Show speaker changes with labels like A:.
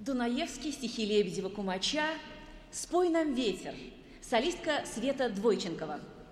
A: Дунаевский, стихи Лебедева-Кумача, «Спой нам ветер», солистка Света Двойченкова.